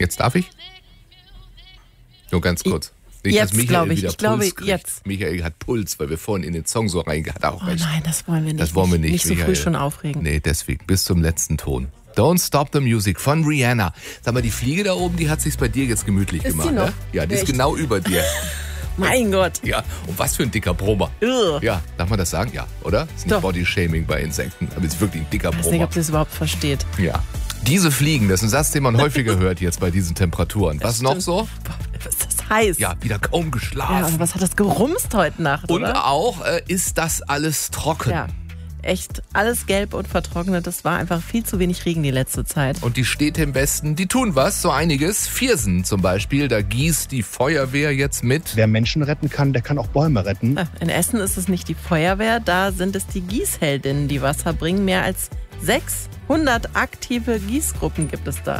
Jetzt darf ich? Nur ganz kurz. Nicht, Jetzt, glaube ich. Ich glaube, kriegt. jetzt. Michael hat Puls, weil wir vorhin in den Song so reingehört haben. Oh nein, das wollen wir nicht. Das wollen wir nicht, Nicht so Michael. früh schon aufregen. Nee, deswegen. Bis zum letzten Ton. Don't Stop the Music von Rihanna. Sag mal, die Fliege da oben, die hat sich's bei dir jetzt gemütlich Ist gemacht, die noch? ne? Ja, die ist Echt? genau über dir. Mein Gott. Ja, und was für ein dicker Brummer. Ugh. Ja, darf man das sagen? Ja, oder? Ist nicht Doch. Bodyshaming bei Insekten, aber es ist wirklich ein dicker Ich weiß nicht, Brummer. ob sie es überhaupt versteht. Ja. Diese Fliegen, das ist ein Satz, den man häufiger hört jetzt bei diesen Temperaturen. Was noch so? Boah, was ist das heiß? Ja, wieder kaum Ja, geschlafen. und was hat das gerumst heute Nacht, Und oder? auch, ist das alles trocken? Ja, echt alles gelb und vertrocknet. Das war einfach viel zu wenig Regen die letzte Zeit. Und die Städte im Westen, die tun was, so einiges. Viersen zum Beispiel, da gießt die Feuerwehr jetzt mit. Wer Menschen retten kann, der kann auch Bäume retten. In Essen ist es nicht die Feuerwehr, da sind es die Gießheldinnen, die Wasser bringen. Mehr als 600 aktive Gießgruppen gibt es da.